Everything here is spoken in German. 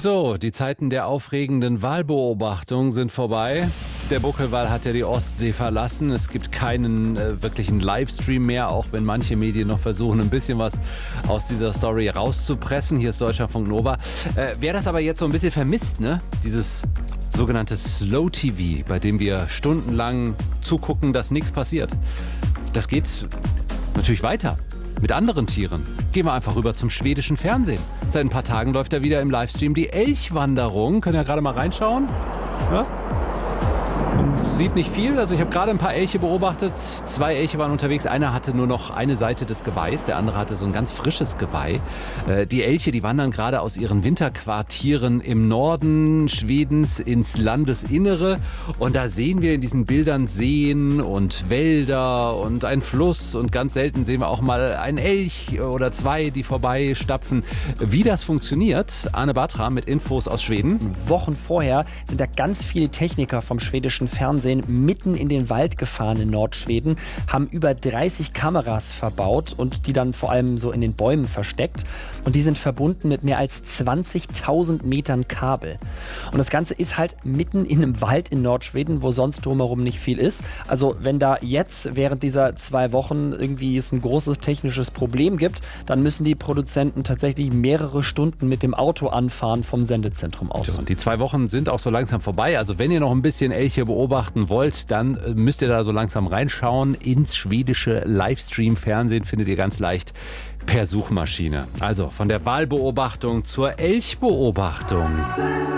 So, die Zeiten der aufregenden Walbeobachtung sind vorbei. Der Buckelwal hat ja die Ostsee verlassen. Es gibt keinen wirklichen Livestream mehr, auch wenn manche Medien noch versuchen, ein bisschen was aus dieser Story rauszupressen. Hier ist Deutschlandfunk Nova. Wer das aber jetzt so ein bisschen vermisst, ne? Dieses sogenannte Slow TV, bei dem wir stundenlang zugucken, dass nichts passiert. Das geht natürlich weiter. Mit anderen Tieren. Gehen wir einfach rüber zum schwedischen Fernsehen. Seit ein paar Tagen läuft da wieder im Livestream die Elchwanderung. Können ja gerade mal reinschauen. Ja? Man sieht nicht viel. Also ich habe gerade ein paar Elche beobachtet. 2 Elche waren unterwegs. Einer hatte nur noch eine Seite des Geweihs. Der andere hatte so ein ganz frisches Geweih. Die Elche, die wandern gerade aus ihren Winterquartieren im Norden Schwedens ins Landesinnere. Und da sehen wir in diesen Bildern Seen und Wälder und einen Fluss. Und ganz selten sehen wir auch mal einen Elch oder 2, die vorbeistapfen. Wie das funktioniert, Arne Batra mit Infos aus Schweden. Wochen vorher sind da ganz viele Techniker vom schwedischen Fernsehen mitten in den Wald gefahren in Nordschweden, haben über 30 Kameras verbaut und die dann vor allem so in den Bäumen versteckt. Und die sind verbunden mit mehr als 20.000 Metern Kabel. Und das Ganze ist halt mitten in einem Wald in Nordschweden, wo sonst drumherum nicht viel ist. Also wenn da jetzt während dieser 2 Wochen irgendwie es ein großes technisches Problem gibt, dann müssen die Produzenten tatsächlich mehrere Stunden mit dem Auto anfahren vom Sendezentrum aus. Ja, und die 2 Wochen sind auch so langsam vorbei. Also wenn ihr noch ein bisschen Elche beobachten wollt, dann müsst ihr da so langsam reinschauen. Ins schwedische Livestream-Fernsehen findet ihr ganz leicht per Suchmaschine. Also von der Walbeobachtung zur Elchbeobachtung.